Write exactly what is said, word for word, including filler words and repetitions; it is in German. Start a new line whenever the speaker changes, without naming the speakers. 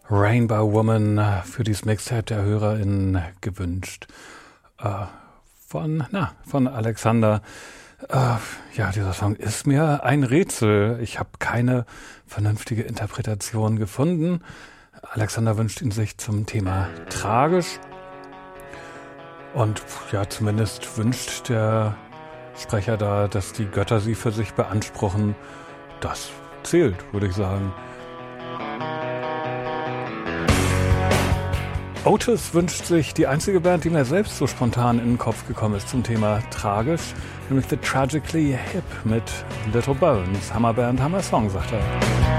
Rainbow Woman für dieses Mixtape der HörerInnen gewünscht. Äh, von, na, von Alexander. Äh, ja, dieser Song ist mir ein Rätsel. Ich habe keine vernünftige Interpretation gefunden. Alexander wünscht ihn sich zum Thema tragisch. Und ja, zumindest wünscht der Sprecher da, dass die Götter sie für sich beanspruchen. Das zählt, würde ich sagen. Otis wünscht sich die einzige Band, die mir selbst so spontan in den Kopf gekommen ist zum Thema tragisch, nämlich The Tragically Hip mit Little Bones. Hammerband, Hammer Song, sagt er.